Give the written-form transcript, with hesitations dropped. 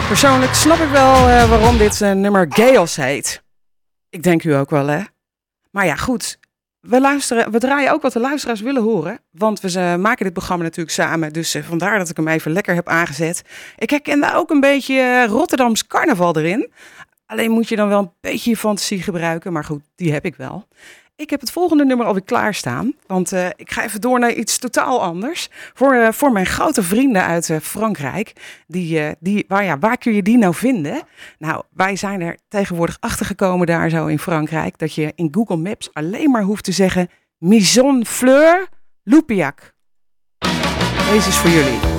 persoonlijk snap ik wel waarom dit nummer Chaos heet. Ik denk u ook wel, hè? Maar ja, goed. We draaien ook wat de luisteraars willen horen. Want we maken dit programma natuurlijk samen. Dus vandaar dat ik hem even lekker heb aangezet. Ik herken daar ook een beetje Rotterdams carnaval erin. Alleen moet je dan wel een beetje je fantasie gebruiken. Maar goed, die heb ik wel. Ik heb het volgende nummer alweer klaarstaan. Want ik ga even door naar iets totaal anders. Voor mijn grote vrienden uit Frankrijk. Waar kun je die nou vinden? Nou, wij zijn er tegenwoordig achter gekomen daar zo in Frankrijk. Dat je in Google Maps alleen maar hoeft te zeggen Maison Fleur Loupiac. Deze is voor jullie.